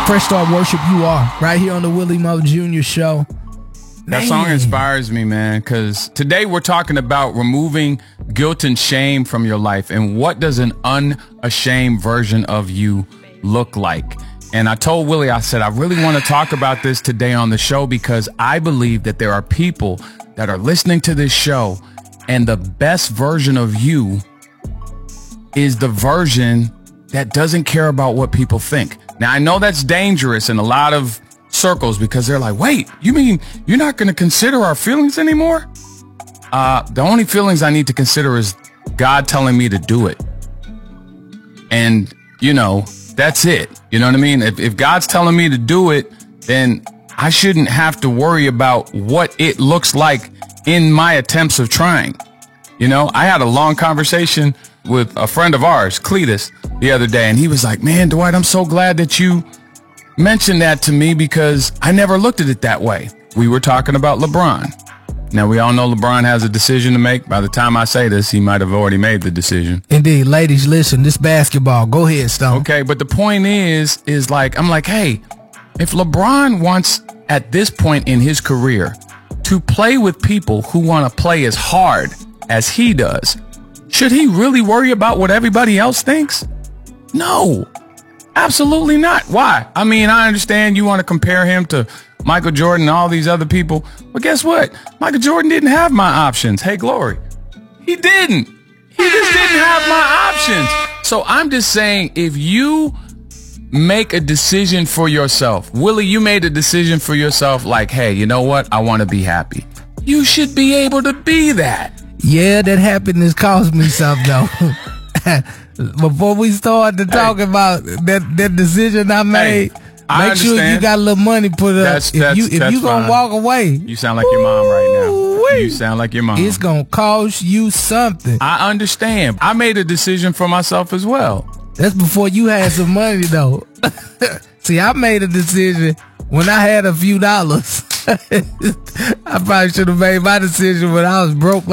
Fresh Start Worship, You Are, right here on the Willie Mo Jr. Show. That song inspires me, man, because today we're talking about removing guilt and shame from your life. And what does an unashamed version of you look like? And I told Willie, I said, I really want to talk about this today on the show because I believe that there are people that are listening to this show and the best version of you is the version that doesn't care about what people think. Now, I know that's dangerous in a lot of circles because they're like, wait, you mean you're not going to consider our feelings anymore? The only feelings I need to consider is God telling me to do it. And, you know, that's it. You know what I mean? If God's telling me to do it, then I shouldn't have to worry about what it looks like in my attempts of trying. You know, I had a long conversation with a friend of ours, Cletus, the other day, and he was like, man, Dwight, I'm so glad that you mentioned that to me because I never looked at it that way. We were talking about LeBron. Now, we all know LeBron has a decision to make. By the time I say this, he might have already made the decision. Indeed. Ladies, listen, this basketball. Go ahead, Stone. Okay, but the point is like, I'm like, hey, if LeBron wants at this point in his career to play with people who want to play as hard as he does, should he really worry about what everybody else thinks? No, absolutely not. Why? I mean, I understand you want to compare him to Michael Jordan and all these other people, but guess what? Michael Jordan didn't have my options. Hey, Glory. He didn't. He just didn't have my options. So I'm just saying, if you make a decision for yourself, Willie, you made a decision for yourself like, hey, you know what? I want to be happy. You should be able to be that. Yeah, that happiness cost me something, though. Before we start to talk about that decision I made, make sure you got a little money put up. If you gonna walk away, you sound like your mom right now. You sound like your mom. It's gonna cost you something. I understand. I made a decision for myself as well. That's before you had some money, though. See, I made a decision when I had a few dollars. I probably should have made my decision when I was broke.